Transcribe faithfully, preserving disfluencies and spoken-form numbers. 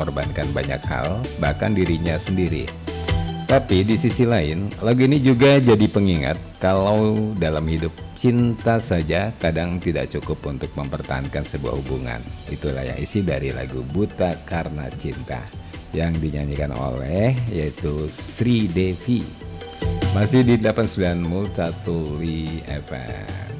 mengorbankan banyak hal, bahkan dirinya sendiri. Tapi di sisi lain, lagu ini juga jadi pengingat kalau dalam hidup cinta saja kadang tidak cukup untuk mempertahankan sebuah hubungan. Itulah yang isi dari lagu Buta Karena Cinta yang dinyanyikan oleh yaitu Sri Devi. Masih di delapan puluh sembilan Multatuli F M.